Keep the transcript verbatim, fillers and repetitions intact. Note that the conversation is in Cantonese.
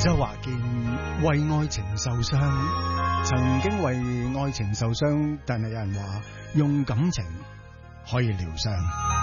周華健為愛情受傷，曾經為愛情受傷，但係有人話用感情可以療傷。